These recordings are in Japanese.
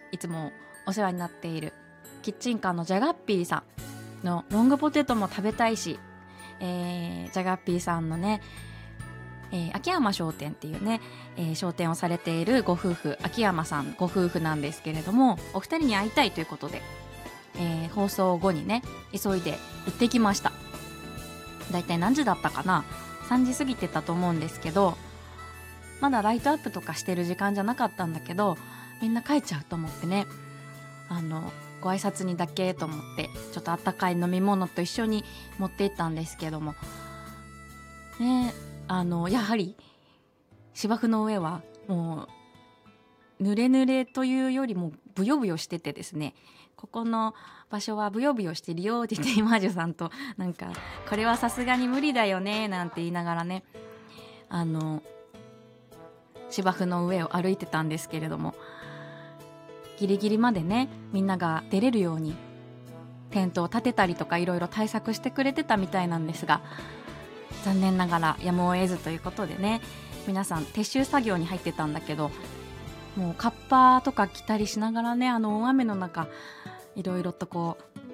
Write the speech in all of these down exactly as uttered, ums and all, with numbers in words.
いつもお世話になっているキッチンカーのジャガッピーさんのロングポテトも食べたいし、えー、ジャガッピーさんのね、えー、秋山商店っていうね、えー、商店をされているご夫婦、秋山さんご夫婦なんですけれども、お二人に会いたいということで、えー、放送後にね急いで行ってきました。だいたい何時だったかな、さんじ過ぎてたと思うんですけど、まだライトアップとかしてる時間じゃなかったんだけど、みんな帰っちゃうと思ってね、あのご挨拶にだけと思ってちょっとあったかい飲み物と一緒に持って行ったんですけどもね、あのやはり芝生の上はもう濡れ濡れというよりもブヨブヨしててですね、ここの場所はブヨブヨしてるよって言って今女さんとなんかこれはさすがに無理だよねなんて言いながらね、あの芝生の上を歩いてたんですけれども、ギリギリまでねみんなが出れるようにテントを立てたりとかいろいろ対策してくれてたみたいなんですが、残念ながらやむを得ずということでね、皆さん撤収作業に入ってたんだけど、もうカッパとか着たりしながらね、あの大雨の中いろいろとこ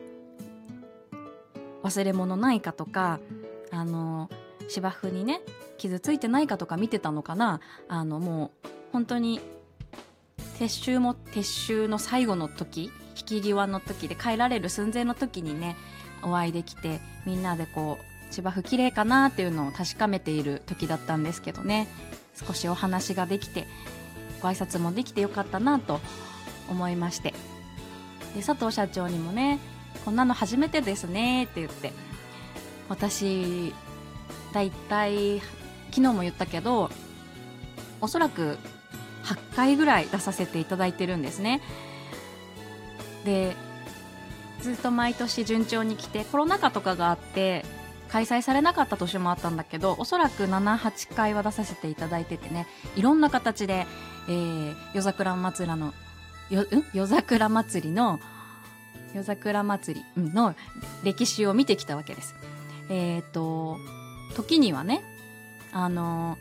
う忘れ物ないかとか、あの芝生にね傷ついてないかとか見てたのかな。あのもう本当に撤収も撤収の最後の時、引き際の時で帰られる寸前の時にねお会いできて、みんなでこう芝生綺麗かなっていうのを確かめている時だったんですけどね、少しお話ができてご挨拶もできてよかったなと思いまして、で佐藤社長にもねこんなの初めてですねって言って、私だいたい昨日も言ったけどおそらくはっかいぐらい出させていただいてるんですね。でずっと毎年順調に来て、コロナ禍とかがあって開催されなかった年もあったんだけど、おそらくなな、はちかいは出させていただいててね、いろんな形で、えー、夜桜祭りのよ、ん夜桜祭りの夜桜祭りの歴史を見てきたわけです。えっと時にはね、あの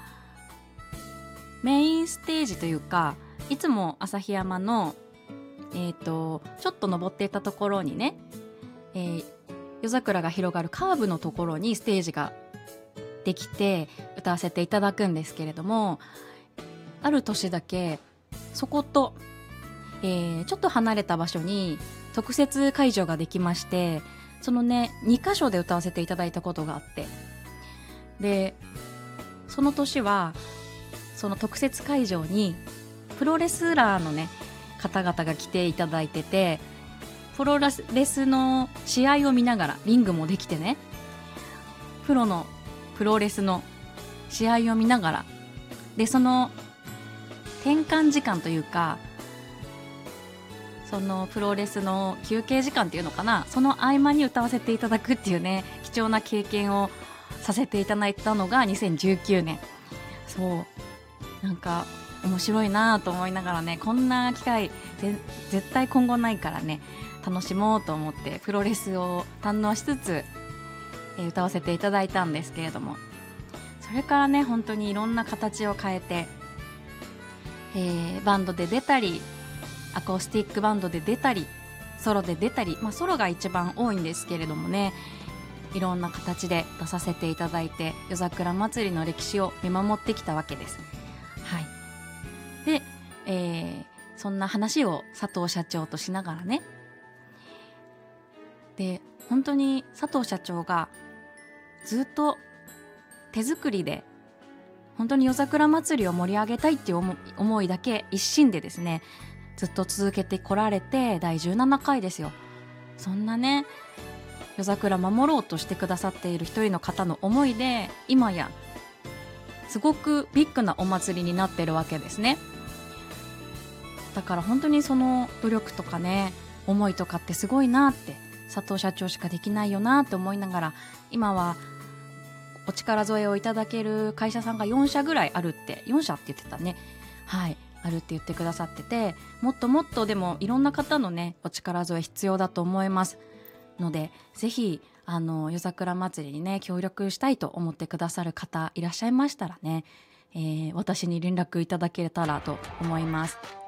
メインステージというか、いつも旭山の、えー、とちょっと登っていたところにね、えー、夜桜が広がるカーブのところにステージができて歌わせていただくんですけれども、ある年だけそこと、えー、ちょっと離れた場所に特設会場ができまして、そのねにかしょで歌わせていただいたことがあって、でその年はその特設会場にプロレスラーのね方々が来ていただいてて、プロレスの試合を見ながら、リングもできてね、プロのプロレスの試合を見ながら、でその転換時間というか、そのプロレスの休憩時間っていうのかな、その合間に歌わせていただくっていうね貴重な経験をさせていただいたのがにせんじゅうきゅうねん。そうなんか面白いなと思いながらね、こんな機会絶対今後ないからね、楽しもうと思ってプロレスを堪能しつつ、えー、歌わせていただいたんですけれども、それからね本当にいろんな形を変えて、えー、バンドで出たり、アコースティックバンドで出たり、ソロで出たり、まあ、ソロが一番多いんですけれどもね、いろんな形で出させていただいて、夜桜祭りの歴史を見守ってきたわけです。はい。で、えー、そんな話を佐藤社長としながらね、で本当に佐藤社長がずっと手作りで本当に夜桜祭りを盛り上げたいっていう思思いだけ一心でですねずっと続けてこられてだいじゅうななかいですよ。そんなね夜桜守ろうとしてくださっている一人の方の思いで、今やすごくビッグなお祭りになってるわけですね。だから本当にその努力とかね思いとかってすごいなって、佐藤社長しかできないよなって思いながら、今はお力添えをいただける会社さんがよんしゃぐらいあるって、よんしゃって言ってたね、はいあるって言ってくださってて、もっともっとでもいろんな方のねお力添え必要だと思いますので、ぜひあの夜桜祭りにね協力したいと思ってくださる方いらっしゃいましたらね、えー、私に連絡いただけたらと思います。